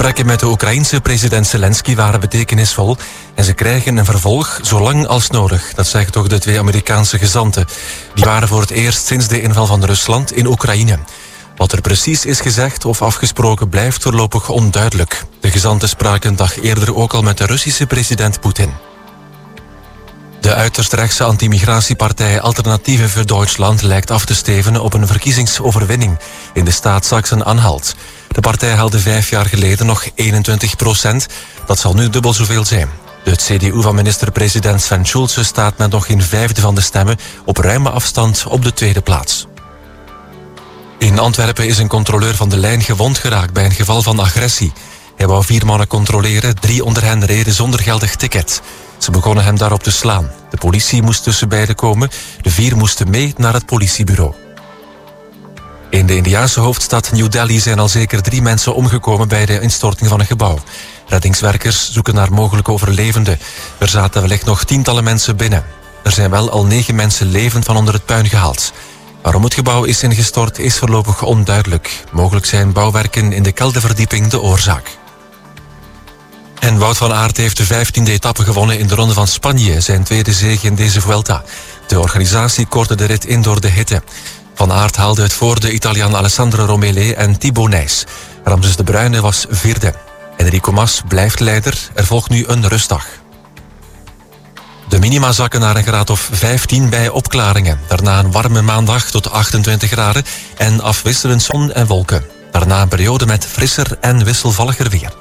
gesprekken met de Oekraïense president Zelensky waren betekenisvol en ze krijgen een vervolg zo lang als nodig. Dat zeggen toch de 2 Amerikaanse gezanten. Die waren voor het eerst sinds de inval van Rusland in Oekraïne. Wat er precies is gezegd of afgesproken blijft voorlopig onduidelijk. De gezanten spraken een dag eerder ook al met de Russische president Poetin. De uiterst rechtse anti-migratiepartij Alternatieven für Deutschland lijkt af te stevenen op een verkiezingsoverwinning in de staat Sachsen-Anhalt. De partij haalde 5 jaar geleden nog 21%. Dat zal nu dubbel zoveel zijn. De CDU van minister-president Sven Schulze staat met nog geen 1/5 van de stemmen op ruime afstand op de 2e plaats. In Antwerpen is een controleur van de lijn gewond geraakt bij een geval van agressie. Hij wou 4 mannen controleren, 3 onder hen reden zonder geldig ticket. Ze begonnen hem daarop te slaan. De politie moest tussen beiden komen. De 4 moesten mee naar het politiebureau. In de Indiase hoofdstad New Delhi zijn al zeker 3 mensen omgekomen bij de instorting van een gebouw. Reddingswerkers zoeken naar mogelijke overlevenden. Er zaten wellicht nog tientallen mensen binnen. Er zijn wel al 9 mensen levend van onder het puin gehaald. Waarom het gebouw is ingestort is voorlopig onduidelijk. Mogelijk zijn bouwwerken in de kelderverdieping de oorzaak. En Wout van Aert heeft de 15e etappe gewonnen in de Ronde van Spanje, zijn 2e zege in deze Vuelta. De organisatie kortte de rit in door de hitte. Van Aert haalde het voor de Italiaan Alessandro Romele en Thibaut Nys. Ramses de Bruyne was 4e. Enrico Mas blijft leider. Er volgt nu een rustdag. De minima zakken naar een graad of 15 bij opklaringen. Daarna een warme maandag tot 28 graden en afwisselend zon en wolken. Daarna een periode met frisser en wisselvalliger weer.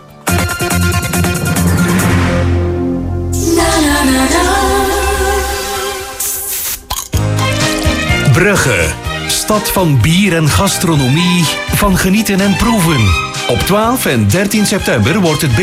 Brugge, stad van bier en gastronomie, van genieten en proeven. Op 12 en 13 september wordt het